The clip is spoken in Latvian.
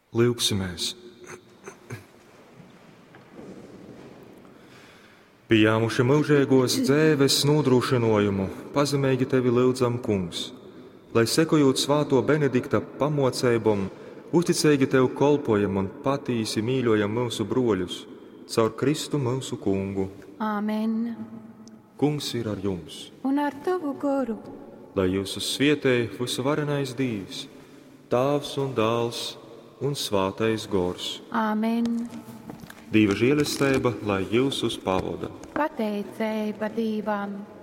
Lūksimies! Pieņēmuši mūžīgos dzēves nodrošinājumu, pazemīgi tevi lūdzam, kungs, lai sekojot svāto Benedikta pamocībām, uzticīgi tev kolpojam un patīsi mīļojam mūsu broļus, caur Kristu mūsu kungu. Āmen. Kungs ir ar jums, Un ar tavu garu. lai jūsu svietē visvarenais Dievs, Tēvs un Dēls un Svātais Gors. Āmen. Dieva žēlastība, lai jūs uz pavada. Pateicība Dievam.